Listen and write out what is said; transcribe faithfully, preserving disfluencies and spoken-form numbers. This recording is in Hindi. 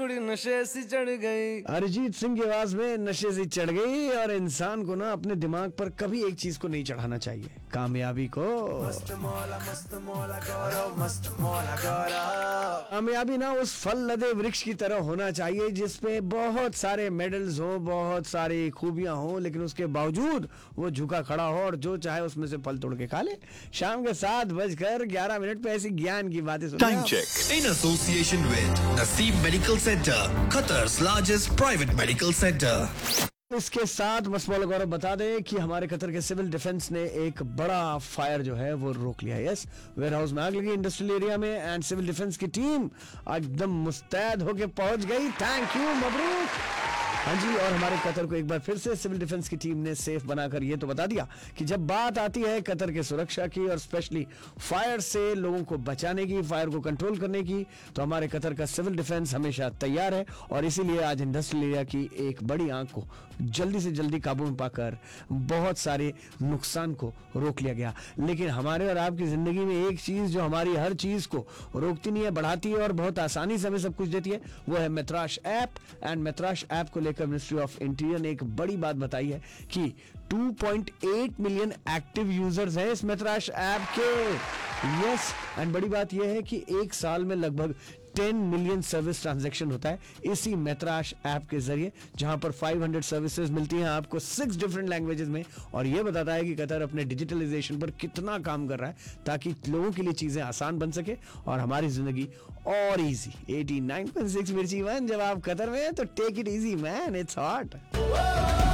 कुड़ी नशे सी चढ़ गई। अरिजीत सिंह की आवाज में नशे से चढ़ गई। और इंसान को ना अपने दिमाग पर कभी एक चीज को नहीं चढ़ाना चाहिए, कामयाबी को। मस्त मौला मस्त मौला गौरव, मस्त मौला गौरव। कामयाबी ना उस फल लदे वृक्ष की तरह होना चाहिए जिसपे बहुत सारे मेडल्स हो, बहुत सारी खूबियां हो, लेकिन उसके बावजूद वो झुका खड़ा हो और जो चाहे उसमें से फल तोड़ के खा ले। शाम के सात बजकर ग्यारह मिनट पे ऐसी ज्ञान की बातें सुनिए। Time check in association with Naseem Medical Center, Qatar's largest private medical center. इसके साथ मसमौला गौरव बता दें कि हमारे कतर के सिविल डिफेंस ने एक बड़ा फायर जो है वो रोक लिया। यस, वेयर हाउस में आग लगी इंडस्ट्रियल एरिया में एंड सिविल डिफेंस की टीम एकदम मुस्तैद होके पहुंच गई। Thank you, Mabrook. हाँ जी, और हमारे कतर को एक बार फिर से सिविल डिफेंस की टीम ने सेफ बनाकर ये तो बता दिया कि जब बात आती है कतर के सुरक्षा की और स्पेशली फायर से लोगों को बचाने की, फायर को कंट्रोल करने की, तो हमारे कतर का सिविल डिफेंस हमेशा तैयार है। और इसीलिए आज इंडस्ट्रियल एरिया की एक बड़ी आंख को जल्दी से जल्दी काबू में पाकर बहुत सारे नुकसान को रोक लिया गया। लेकिन हमारे और आपकी जिंदगी में एक चीज जो हमारी हर चीज को रोकती नहीं है, बढ़ाती है और बहुत आसानी से हमें सब कुछ देती है, वो है मैत्राश ऐप। एंड मैत्राश ऐप को लेकर मिनिस्ट्री ऑफ इंटीरियर ने एक बड़ी बात बताई है कि two point eight million active users हैं इस मैत्राश ऐप के। यस, एंड बड़ी बात यह है कि एक साल में लगभग टेन मिलियन सर्विस ट्रांजैक्शन होता है इसी मैत्राश ऐप के जरिए, जहां पर फाइव हंड्रेड सर्विसेज मिलती हैं आपको सिक्स डिफरेंट लैंग्वेजेस में। और यह बताता है कि कतर अपने डिजिटलाइजेशन पर कितना काम कर रहा है ताकि लोगों के लिए चीजें आसान बन सके और हमारी जिंदगी और easy. Eighty nine point six मिर्ची वन, जब आप कतर में हैं तो take it easy man, it's hot.